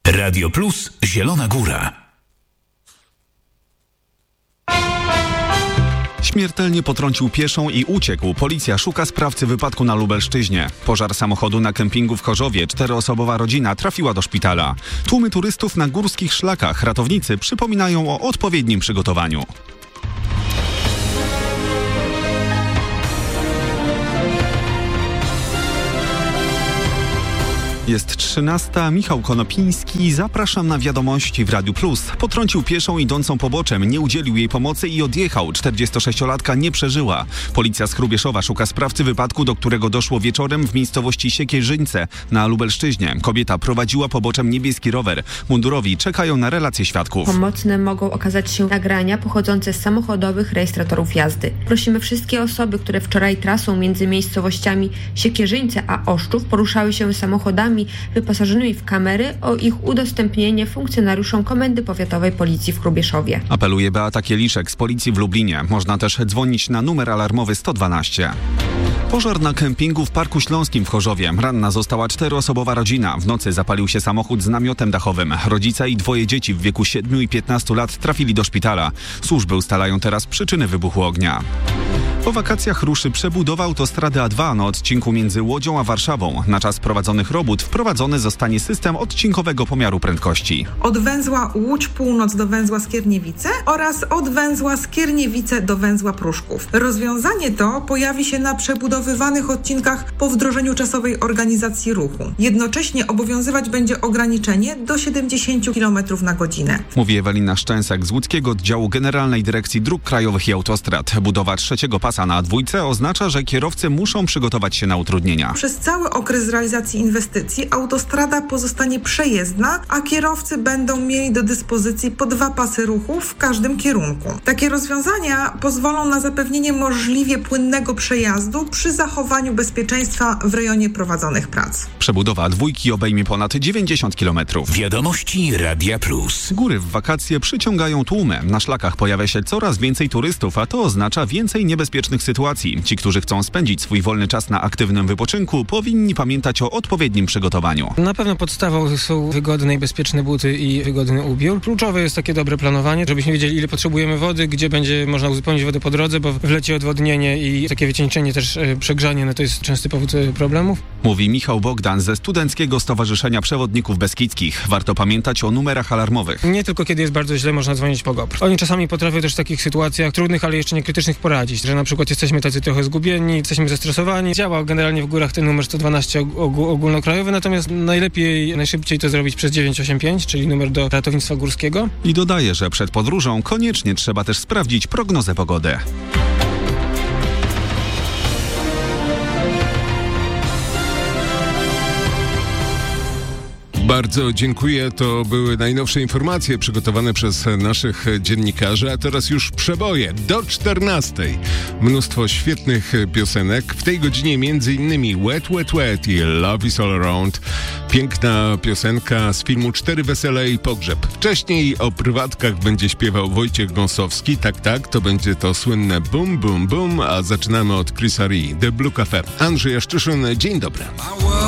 Radio Plus Zielona Góra. Śmiertelnie potrącił pieszą i uciekł. Policja szuka sprawcy wypadku na Lubelszczyźnie. Pożar samochodu na kempingu w Chorzowie. 4-osobowa rodzina trafiła do szpitala. Tłumy turystów na górskich szlakach. Ratownicy przypominają o odpowiednim przygotowaniu. Jest 13. Michał Konopiński. Zapraszam na wiadomości w Radiu Plus. Potrącił pieszą idącą poboczem, nie udzielił jej pomocy i odjechał. 46-latka nie przeżyła. Policja z Hrubieszowa szuka sprawcy wypadku, do którego doszło wieczorem w miejscowości Siekierzyńce na Lubelszczyźnie. Kobieta prowadziła poboczem niebieski rower. Mundurowi czekają na relacje świadków. Pomocne mogą okazać się nagrania pochodzące z samochodowych rejestratorów jazdy. Prosimy wszystkie osoby, które wczoraj trasą między miejscowościami Siekierzyńce a Oszczów poruszały się samochodami wyposażonymi w kamery, o ich udostępnienie funkcjonariuszom Komendy Powiatowej Policji w Hrubieszowie. Apeluje Beata Kieliszek z Policji w Lublinie. Można też dzwonić na numer alarmowy 112. Pożar na kempingu w Parku Śląskim w Chorzowie. Ranna została 4-osobowa rodzina. W nocy zapalił się samochód z namiotem dachowym. Rodzica i 2 dzieci w wieku 7 i 15 lat trafili do szpitala. Służby ustalają teraz przyczyny wybuchu ognia. Po wakacjach ruszy przebudowa autostrady A2 na odcinku między Łodzią a Warszawą. Na czas prowadzonych robót wprowadzony zostanie system odcinkowego pomiaru prędkości. Od węzła Łódź Północ do węzła Skierniewice oraz od węzła Skierniewice do węzła Pruszków. Rozwiązanie to pojawi się na przebudowywanych odcinkach po wdrożeniu czasowej organizacji ruchu. Jednocześnie obowiązywać będzie ograniczenie do 70 km na godzinę. Mówi Ewelina Szczęsek z łódzkiego oddziału Generalnej Dyrekcji Dróg Krajowych i Autostrad. Budowa 3. pasa na A2 oznacza, że kierowcy muszą przygotować się na utrudnienia. Przez cały okres realizacji inwestycji autostrada pozostanie przejezdna, a kierowcy będą mieli do dyspozycji po 2 pasy ruchu w każdym kierunku. Takie rozwiązania pozwolą na zapewnienie możliwie płynnego przejazdu przy zachowaniu bezpieczeństwa w rejonie prowadzonych prac. Przebudowa A2 obejmie ponad 90 km. Wiadomości Radia Plus. Góry w wakacje przyciągają tłumy. Na szlakach pojawia się coraz więcej turystów, a to oznacza więcej niebezpiecznych sytuacji. Ci, którzy chcą spędzić swój wolny czas na aktywnym wypoczynku, powinni pamiętać o odpowiednim przygotowaniu. Na pewno podstawą są wygodne i bezpieczne buty i wygodny ubiór. Kluczowe jest takie dobre planowanie, żebyśmy wiedzieli, ile potrzebujemy wody, gdzie będzie można uzupełnić wodę po drodze, bo w lecie odwodnienie i takie wycieńczenie, też przegrzanie, no to jest częsty powód problemów. Mówi Michał Bogdan ze Studenckiego Stowarzyszenia Przewodników Beskidzkich. Warto pamiętać o numerach alarmowych. Nie tylko kiedy jest bardzo źle, można dzwonić po GOPR. Oni czasami potrafią też w takich sytuacjach trudnych, ale jeszcze nie krytycznych poradzić, że na przykład jesteśmy tacy trochę zgubieni, jesteśmy zestresowani. Działa generalnie w górach ten numer 112 ogólnokrajowy, natomiast najszybciej to zrobić przez 985, czyli numer do ratownictwa górskiego. I dodaje, że przed podróżą koniecznie trzeba też sprawdzić prognozę pogody. Bardzo dziękuję. To były najnowsze informacje przygotowane przez naszych dziennikarzy, a teraz już przeboje do 14. Mnóstwo świetnych piosenek. W tej godzinie m.in. Wet, Wet, Wet i Love is All Around. Piękna piosenka z filmu 4 wesele i pogrzeb. Wcześniej o prywatkach będzie śpiewał Wojciech Gąsowski. Tak, to będzie to słynne Bum, Bum, Bum, a zaczynamy od Chrisa Ri, The Blue Cafe. Andrzej Jaszczyszyn, dzień dobry.